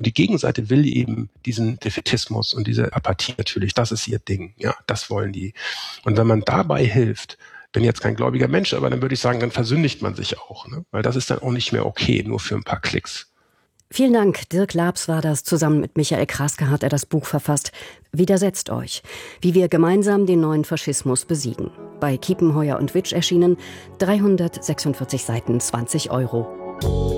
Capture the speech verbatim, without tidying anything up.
Und die Gegenseite will eben diesen Defätismus und diese Apathie natürlich. Das ist ihr Ding. Ja, das wollen die. Und wenn man dabei hilft, bin jetzt kein gläubiger Mensch, aber dann würde ich sagen, dann versündigt man sich auch, ne? Weil das ist dann auch nicht mehr okay, nur für ein paar Klicks. Vielen Dank. Dirk Labs war das. Zusammen mit Michael Kraske hat er das Buch verfasst. Widersetzt euch. Wie wir gemeinsam den neuen Faschismus besiegen. Bei Kiepenheuer und Witsch erschienen, dreihundertsechsundvierzig Seiten, zwanzig Euro.